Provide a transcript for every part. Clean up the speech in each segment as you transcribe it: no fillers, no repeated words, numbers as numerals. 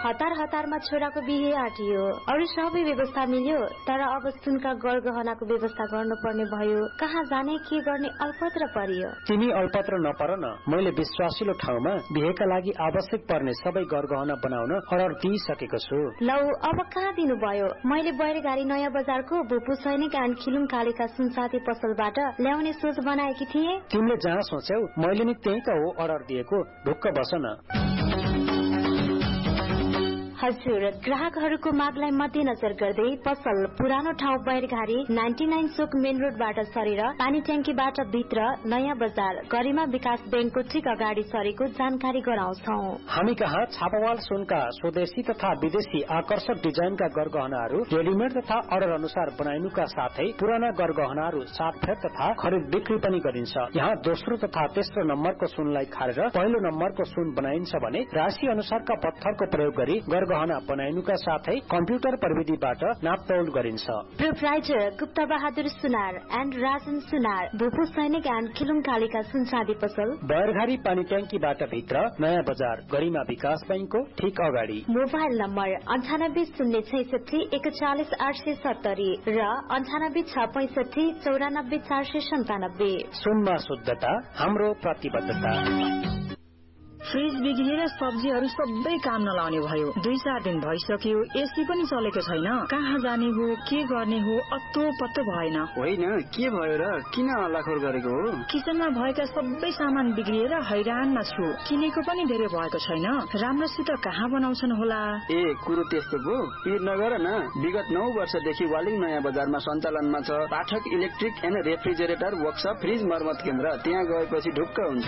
हतारमा छोराको बिहे आटियो, अरू सबै व्यवस्था मिल्यो, तर अब सुनका गरगहनाको व्यवस्था गर्नुपर्ने भयो। कहाँ जाने के गर्ने अल्पत्र परियो। तिमी अल्पत्र नपर न, मैले विश्वासिलो ठाउँमा बिहेका लागि आवश्यक पर्ने सबै गरगहना बनाउन अर्डर दिइसकेको छु। लौ अब कहाँ दिनुभयो? मैले बैरगाडी नयाँ बजारको भुपु सैनिक एन्ड खिलुङ कालेका सुनसाथी पसलबाट ल्याउने सोच बनाएकी थिए। तिमीले जहाँ सोच्यौ मैले नि त्यही त हो अर्डर दिएको, ढुक्क बस न। हजुर, ग्राहकहरूको मागलाई मध्यनजर गर्दै पसल पुरानो ठाउँ बैरघारी 99 चोक मेन रोडबाट सरेर पानी ट्याङ्कीबाट भित्र नयाँ बजार गरिमा विकास बैंकको ठिक अगाडि सरेको जानकारी गराउँछौ। हामी कहाँ छापावाल सुनका स्वदेशी तथा विदेशी आकर्षक डिजाइनका गरगहनाहरू रेडिमेड तथा अर्डर अनुसार बनाइनुका साथै पुराना गरगहनाहरू साटफेर तथा खरिद बिक्री पनि गरिन्छ। यहाँ दोस्रो तथा तेस्रो नम्बरको सुनलाई खारेर पहिलो नम्बरको सुन बनाइन्छ भने राशि अनुसारका पत्थरको प्रयोग गरी गहना बनाइनुका साथै कम्प्युटर प्रविधिबाट नापतौल गरिन्छ। Proprietor Gupta Bahadur Sunar and Rajan सुनार, भूपू सैनिक एन्ड खिलुङ कालेका सुनचाँदी पसल बैरघारी पानी ट्याङ्कीबाट भित्र नयाँ बजार गरिमा विकास बैंकको ठिक अगाडि। मोबाइल नम्बर 9806614870 र 9865494497। सुनमा शुद्धता हाम्रो प्रतिबद्धता। फ्रिज बिग्रिएर सब्जीहरू सबै काम नलाउने भयो। 2-4 दिन भइसक्यो, एसी पनि चलेको छैन। कहाँ जाने हो, के गर्ने हो, अत्तो पत्तो भएन। होइन, के भयो र? किन हल्लाखोर गरेको हो? किचनमा भएका सबै सामान बिग्रिएर हैरानमा छु। किनेको पनि धेरै भएको छैन। राम्रोसित कहाँ बनाउँछन् होला? ए, कुरो त्यस्तो पो। पिर नगर न। विगत 9 वर्षदेखि वालिङ नयाँ बजारमा सञ्चालनमा छ पाठक electric and refrigerator workshop fridge मर्मत केन्द्र। त्यहाँ गएपछि ढुक्क हुन्छ।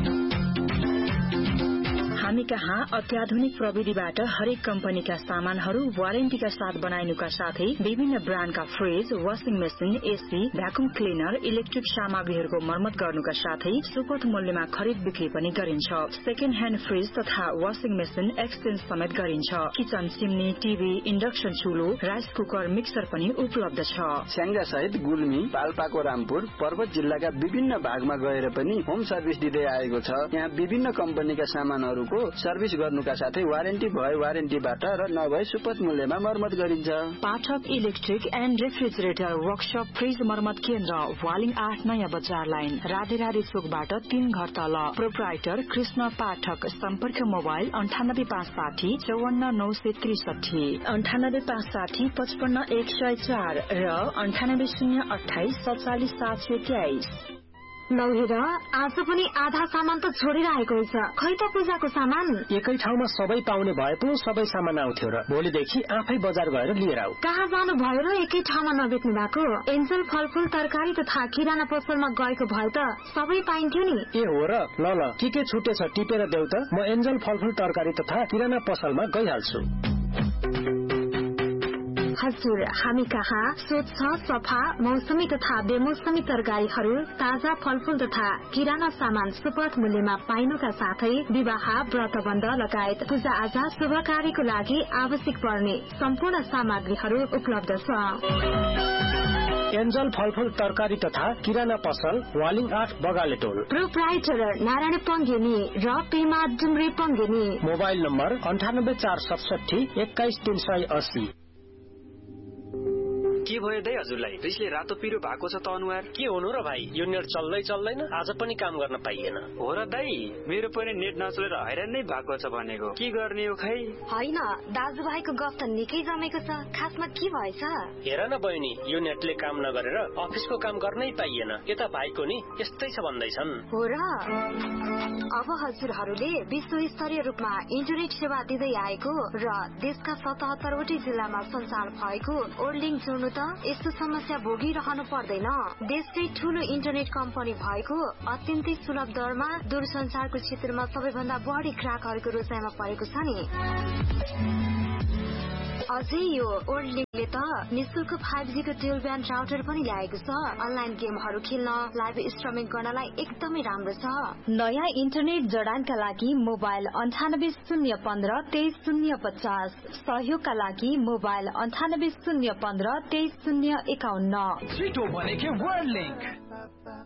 हामी कहाँ अत्याधुनिक प्रविधिबाट हरेक कम्पनीका सामानहरू वारेन्टीका साथ बनाइनुका साथै विभिन्न ब्रान्डका fridge, washing machine, AC, vacuum cleaner, electric सामग्रीहरूको मर्मत गर्नुका साथै सुपथ मूल्यमा खरिद बिक्री पनि गरिन्छ। सेकेन्ड ह्यान्ड फ्रिज तथा वाशिङ मेसिन एक्सचेन्ज समेत गरिन्छ। Kitchen chimney, TV, induction चुलो, rice cooker, mixer पनि उपलब्ध छ। स्याङ्जा सहित गुल्मी, पाल्पाको रामपुर, पर्वत जिल्लाका विभिन्न भागमा गएर पनि होम सर्भिस दिँदै आएको छ। यहाँ विभिन्न कम्पनीका सामानहरू सर्भिस गर्नुका साथै वारेन्टी भए वारेन्टीबाट र नभए सुपथ मूल्यमा मर्मत गरिन्छ। पाठक electric and refrigerator workshop fridge मर्मत केन्द्र, वालिङ 8 नयाँ बजार लाइन, राधेराधी चोकबाट 3 घर तल। प्रोप्राइटर कृष्ण पाठक। सम्पर्क मोबाइल 98560 54963, 98560 55104 र 98028 47723। लौ हेर, आज पनि आधा सामान त छोडिरहेको हुन्छ। खै त पूजाको सामान एकै ठाउँमा सबै पाउने भए पो सबै सामान आउँथ्यो र भोलिदेखि आफै बजार गएर लिएर आऊ। कहाँ जानु भयो र एकै ठाउँमा नबेच्नु भएको? एन्जल फलफूल तरकारी तथा किराना पसलमा गएको भए त सबै पाइन्थ्यो नि। ए हो र? ल के छुटेछ टिपेर देऊ त। म एन्जल फलफूल तरकारी तथा किराना पसलमा गइहाल्छु। हजुर, हामी कहाँ स्वच्छ, सफा, मौसमी तथा बेमौसमी तरकारीहरू, ताजा फलफूल तथा किराना सामान सुपथ मूल्यमा पाइनुका साथै विवाह, व्रतबन्ध लगायत पूजा आजा शुभ कार्यको लागि आवश्यक पर्ने सम्पूर्ण सामग्रीहरू उपलब्ध छ। एन्जल फलफूल तरकारी तथा किराना पसल, वालिङ 8 बगाले टोल। प्रोप्राइटर नारायण पङ्गेनी र पेमा डुम्रे पङ्गेनी। Mobile number 98467 21380। के भयो दाइ हजुरलाई? रिसले रातो पिरो भएको छ त अनुहार। के हुनु र भाइ, यो नेट चल्दैन, आज पनि काम गर्न पाइएन। हो र दाइ, मेरो पनि नेट नचलेर हैरान नै भएको छ भनेको। के गर्ने हो खै? होइन, दाजुभाइको गफ त निकै जमेको छ। खासमा के भएछ? हेर न बहिनी, यो नेटले काम नगरेर अफिसको काम गर्नै पाइएन। यता भाइको नि यस्तै छ भन्दैछन्। हो र? अब हजुरहरूले विश्वस्तरीय रूपमा इन्टरनेट सेवा दिँदै आएको र देशका 77 वटै जिल्लामा सञ्चालन भएको ओर्लिङ जोड्नु त यस्तो समस्या भोगिरहनु पर्दैन। देशकै ठूलो इन्टरनेट कम्पनी भएको अत्यन्तै सुलभ दरमा दूरसञ्चारको क्षेत्रमा सबैभन्दा बढी ग्राहकहरूको रोजाइमा परेको छ नि। अझै यो ओर्लिङले त निशुल्क 5G को ड्युल ब्यान्ड राउटर पनि ल्याएको छ। अनलाइन गेमहरू खेल्न, लाइभ स्ट्रिमिङ गर्नलाई एकदमै राम्रो छ। नयाँ इन्टरनेट जडानका लागि मोबाइल 9801 23050, सहयोगका लागि मोबाइल 9801 23051। छिटो भनेको वर्ल्ड लिंक।